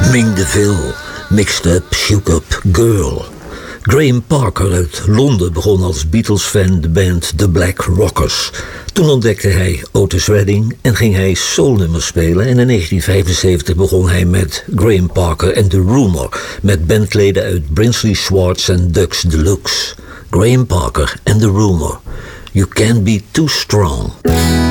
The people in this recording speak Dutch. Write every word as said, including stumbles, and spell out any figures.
Ming DeVille, Mixed Up, Shook Up, Girl. Graham Parker uit Londen begon als Beatles-fan de band The Black Rockers. Toen ontdekte hij Otis Redding en ging hij soulnummers spelen. En in negentien vijfenzeventig begon hij met Graham Parker en The Rumor, met bandleden uit Brinsley Schwarz en Dux Deluxe. Graham Parker en The Rumor. You Can't Be Too Strong.